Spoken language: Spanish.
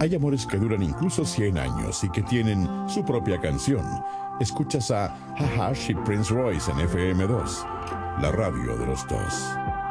Hay amores que duran incluso 100 años y que tienen su propia canción. Escuchas a Hahash y Prince Royce en FM2, la radio de los dos.